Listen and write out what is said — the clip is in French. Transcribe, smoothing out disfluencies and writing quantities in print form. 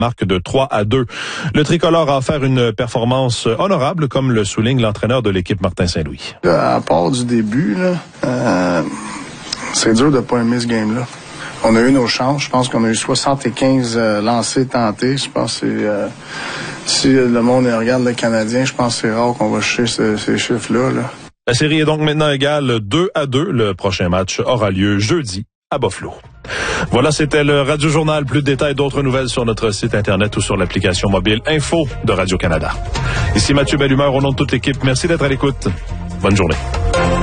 marque de 3-2. Le tricolore a offert une performance honorable, comme le souligne l'entraîneur de l'équipe Martin Saint-Louis. À part du début, là, c'est dur de ne pas aimer ce game-là. On a eu nos chances. Je pense qu'on a eu 75 lancers tentés. Je pense que si le monde regarde le Canadien, je pense que c'est rare qu'on va chercher ces chiffres-là. Là. La série est donc maintenant égale 2-2. Le prochain match aura lieu jeudi à Buffalo. Voilà, c'était le Radio Journal. Plus de détails, d'autres nouvelles sur notre site Internet ou sur l'application mobile Info de Radio-Canada. Ici Mathieu Bellumeur, au nom de toute l'équipe. Merci d'être à l'écoute. Bonne journée.